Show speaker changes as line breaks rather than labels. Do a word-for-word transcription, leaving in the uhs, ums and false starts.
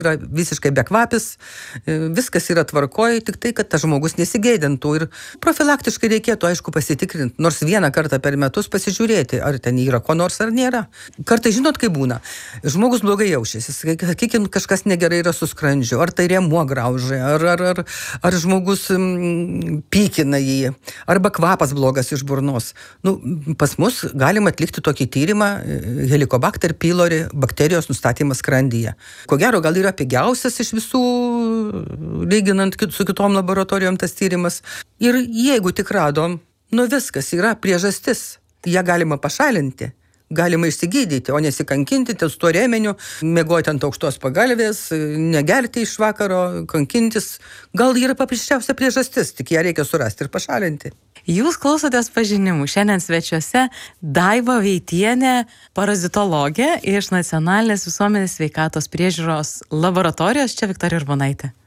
yra visiškai bekvapis, viskas yra tvarkoj, tik tai, kad tas žmogus nesigeidintų ir profilaktiškai reikėtų, aišku, pasitikrinti, nors vieną kartą per metus pasižiūrėti, ar ten yra ko nors ar nėra. Kartai žinot, kaip būna. Žmogus blogai jaučiasi, sakykim, kažkas negerai yra su skrandžiu, ar tai rėmuo graužia, ar, ar, ar, ar žmogus mm, pykina jį, arba kvapas blogas iš burnos. Nu, pas mus galima atlikti tokį tyrimą Helicobacter pylori bakterijos nustatymas skrandyje. Ko gero, gal yra pigiausias iš visų, lyginant su kitom laboratorijom tas tyrimas. Ir jeigu tik radom, nu viskas yra priežastis, ją galima pašalinti, galima išsigydyti, o nesikankinti ties tuo rėmeniu, miegoti ant aukštos pagalvės, negerti iš vakaro, kankintis. Gal yra paprasčiausia priežastis, tik ją reikia surasti ir pašalinti.
Jūs klausotės pažinimų. Šiandien svečiuose Daiva Veitienė, parazitologė iš Nacionalinės visuomenės sveikatos priežiūros laboratorijos. Čia Viktorija Urbonaitė.